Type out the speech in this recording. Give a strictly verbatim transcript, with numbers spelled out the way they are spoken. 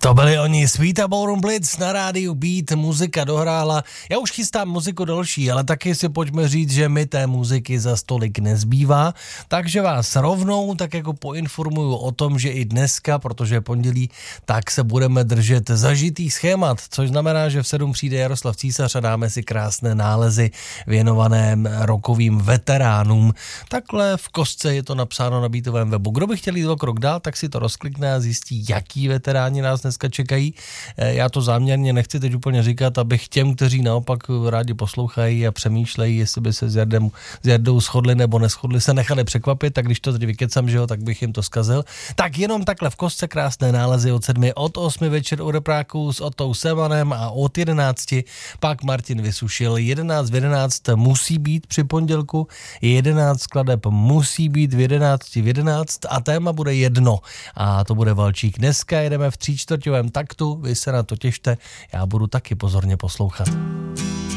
To byli oni, Sweet a Ballroom Blitz na rádiu Beat, muzika dohrála. Já už chystám muziku další, ale taky si pojďme říct, že mi té muziky za stolik nezbývá, takže vás rovnou tak jako poinformuju o tom, že i dneska, protože je pondělí, tak se budeme držet zažitých schémat, což znamená, že v sedm přijde Jaroslav Císař a dáme si krásné nálezy věnované rokovým veteránům. Takhle v kostce je to napsáno na Beatovém webu. Kdo by chtěl jít o krok dál, tak si to rozklikne a zjistí, jaký veteráni nás dneska čekají. Já to záměrně nechci teď úplně říkat, abych těm, kteří naopak rádi poslouchají a přemýšlejí, jestli by se s, Jardem, s Jardou shodli nebo neschodli, se nechali překvapit, tak když to teď vykecám, že jo, tak bych jim to zkazil. Tak jenom takhle v kostce krásné nálezy od sedmi, od osmi večer u repráků s Otou Semanem a od jedenácti pak Martin Vysušil. jedenáct v jedenáct musí být při pondělku, jedenáct skladeb musí být v jedenácti v jedenáct a téma bude jedno a to bude Valčík. Dneska jedeme v tříčtvrťovém taktu, vy se na to těšte, já budu taky pozorně poslouchat.